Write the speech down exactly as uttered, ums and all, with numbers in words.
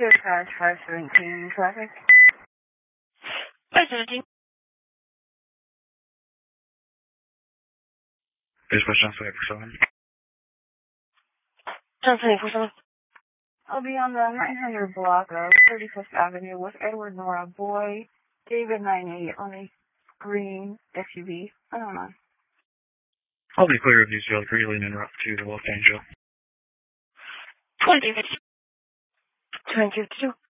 Two cars, five seventeen traffic. five seventeen. Dispatch on twenty-four seven. John twenty-four seven. I'll be on the nine hundred block of thirty-fifth Avenue with Edward Nora Boy, David nine eight on a green S U V. I don't know. I'll be clear of New Zealand Greenland and route to the Wolfgang Show. twenty-two fifty-two. twenty-two fifty-two.